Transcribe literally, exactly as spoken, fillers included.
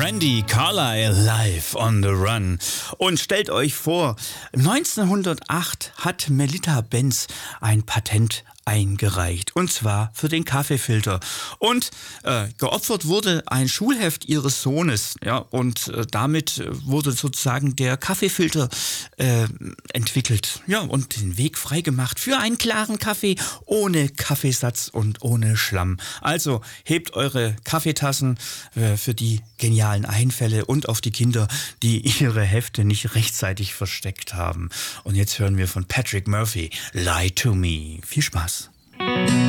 Brandi Carlile live on the run. Und stellt euch vor, neunzehnhundertacht hat Melitta Benz ein Patent eingereicht, und zwar für den Kaffeefilter. Und äh, geopfert wurde ein Schulheft ihres Sohnes, ja, und äh, damit wurde sozusagen der Kaffeefilter äh, entwickelt, ja, und den Weg freigemacht für einen klaren Kaffee ohne Kaffeesatz und ohne Schlamm. Also hebt eure Kaffeetassen äh, für die genialen Einfälle und auf die Kinder, die ihre Hefte nicht rechtzeitig versteckt haben. Und jetzt hören wir von Patrick Murphy, Lie to Me. Viel Spaß.